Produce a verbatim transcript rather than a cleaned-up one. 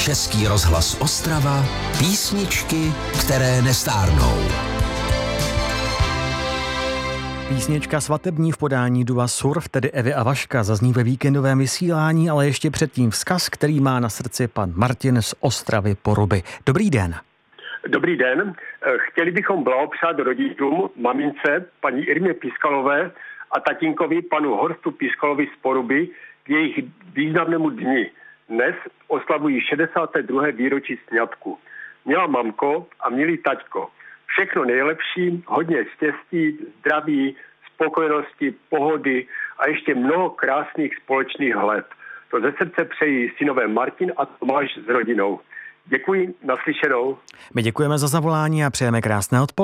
Český rozhlas Ostrava, písničky, které nestárnou. Písnička svatební v podání dua Surf, tedy Evy a Vaška, zazní ve víkendovém vysílání, ale ještě předtím vzkaz, který má na srdci pan Martin z Ostravy Poruby. Dobrý den. Dobrý den. Chtěli bychom blahopřát rodičům, mamince, paní Irmě Pískalové a tatínkovi, panu Horstu Pískalovi z Poruby k jejich významnému dni. Dnes oslavují šedesáté druhé výročí sňatku. Milá mamko a milý taťko, všechno nejlepší, hodně štěstí, zdraví, spokojenosti, pohody a ještě mnoho krásných společných let. To ze srdce přejí synové Martin a Tomáš s rodinou. Děkuji, naslyšenou. My děkujeme za zavolání a přejeme krásné odpoledne.